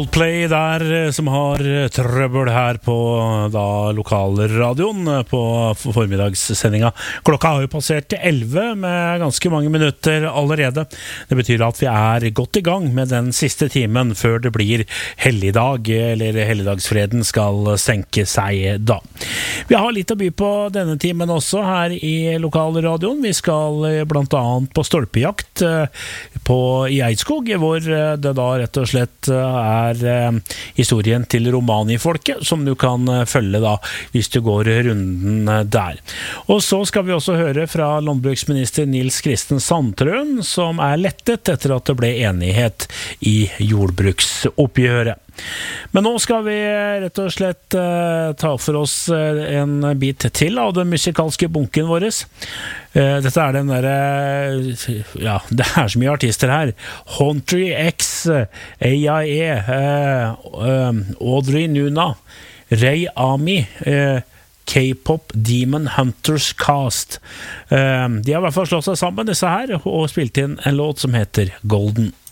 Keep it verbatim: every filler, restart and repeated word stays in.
Play der som har trøbbel her på da lokalradioen på formiddagssendinga. Klokka har jo passert elleve med ganske mange minutter allerede. Det betyr at vi er godt i gang med den siste timen før det blir helligdag, eller helligdagsfreden skal senke seg da. Vi har litt å by på denne timen også her i lokalradioen. Vi skal blant annet på stolpejakt på, i Eidskog, hvor det da rett og slett er historien til romanifolket, som du kan følge da, hvis du går runden der. Og så skal vi også høre fra landbruksminister Nils Kristen Sandtrøen, som er lettet etter at det ble enighet i jordbruksoppgjøret. Men nå skal vi rett og slett uh, ta for oss uh, en bit til av den musikalske bunken vår. Uh, dette er den der, uh, ja, det er så mye artister her. Hontry X, uh, A I E, uh, uh, Audrey Nuna, Ray Ami, uh, K-pop Demon Hunters Cast. Uh, de har i hvert fall slått seg sammen, disse her, og spilt inn en låt som heter Golden.